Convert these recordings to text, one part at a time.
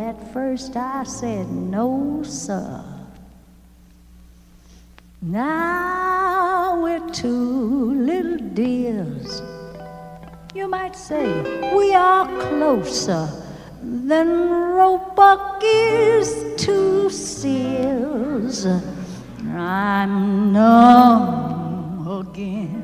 at first I said no, sir. Now we're two little dears. You might say we are closer than Roebuck is to Sears. I'm numb again.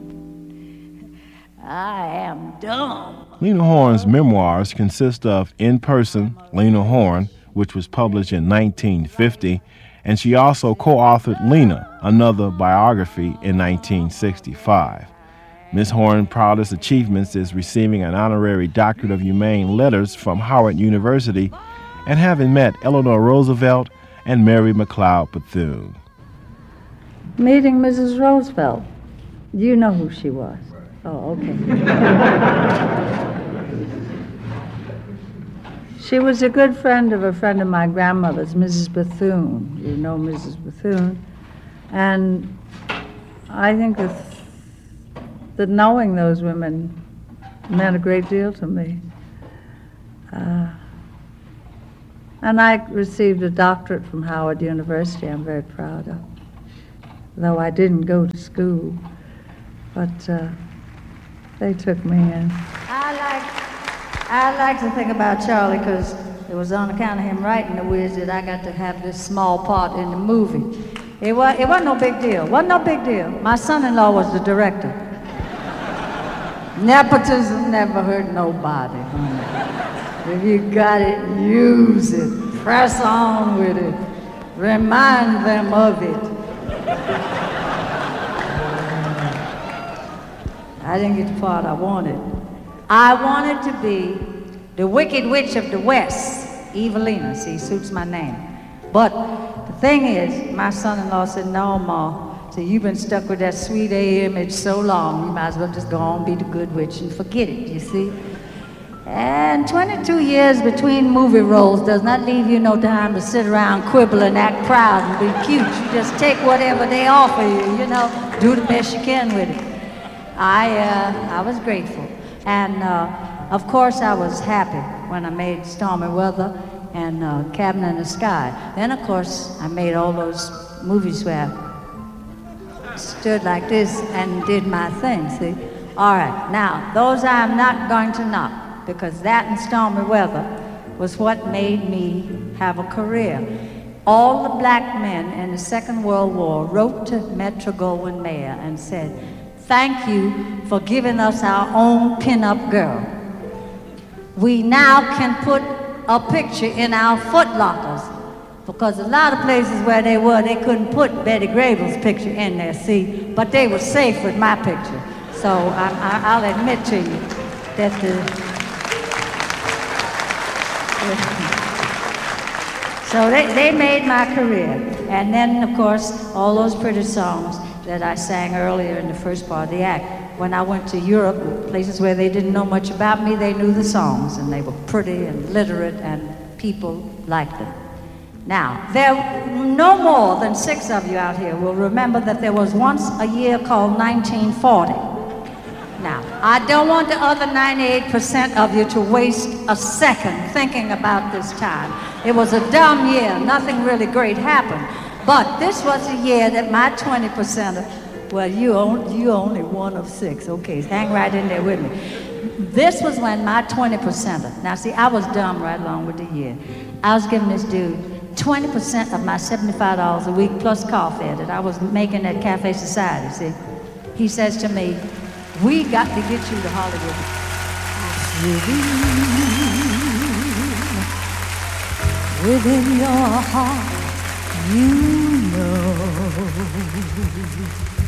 I am dumb. Lena Horne's memoirs consist of In Person, Lena Horne, which was published in 1950, and she also co-authored Lena, another biography, in 1965. Ms. Horne's proudest achievements is receiving an honorary Doctorate of Humane Letters from Howard University and having met Eleanor Roosevelt and Mary McLeod Bethune. Meeting Mrs. Roosevelt. You know who she was. Oh, okay. She was a good friend of a friend of my grandmother's, Mrs. Bethune. You know Mrs. Bethune. And I think that knowing those women meant a great deal to me. And I received a doctorate from Howard University I'm very proud of, though I didn't go to school, but they took me in. I like to think about Charlie because it was on account of him writing The Wiz that I got to have this small part in the movie. It wasn't no big deal. Wasn't no big deal. My son-in-law was the director. Nepotism never hurt nobody, honey. If you got it, use it. Press on with it. Remind them of it. I didn't get the part I wanted. I wanted to be the Wicked Witch of the West, Evelina. See, suits my name. But the thing is, my son-in-law said, no, Ma. So you've been stuck with that sweet A image so long, you might as well just go on and be the good witch and forget it, you see? And 22 years between movie roles does not leave you no time to sit around, quibble, and act proud and be cute. You just take whatever they offer you, you know, do the best you can with it. I was grateful. And, of course, I was happy when I made Stormy Weather and Cabin in the Sky. Then, of course, I made all those movies where I stood like this and did my thing, see? All right, now, those I'm not going to knock, because that and Stormy Weather was what made me have a career. All the black men in the Second World War wrote to Metro-Goldwyn-Mayer and said, thank you for giving us our own pin-up girl. We now can put a picture in our footlockers, because a lot of places where they were, they couldn't put Betty Grable's picture in there, see, but they were safe with my picture. So I'll admit to you that so they made my career. And then, of course, all those pretty songs that I sang earlier in the first part of the act. When I went to Europe, places where they didn't know much about me, they knew the songs, and they were pretty and literate, and people liked them. Now, there no more than 6 of you out here will remember that there was once a year called 1940. Now, I don't want the other 98% of you to waste a second thinking about this time. It was a dumb year. Nothing really great happened. But this was a year that my 20%, well, you only one of 6. Okay, hang right in there with me. This was when my 20%, now see, I was dumb right along with the year. I was giving this dude 20% of my $75 a week plus car fare that I was making at Cafe Society, see? He says to me, we got to get you to Hollywood. Within your heart, you know